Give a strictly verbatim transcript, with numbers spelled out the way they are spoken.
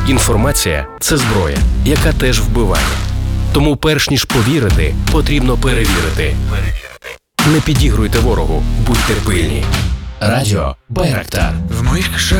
Інформація – це зброя, яка теж вбиває. Тому перш ніж повірити, потрібно перевірити. Не підігруйте ворогу, будьте пильні. Радіо Байрактар. В моїх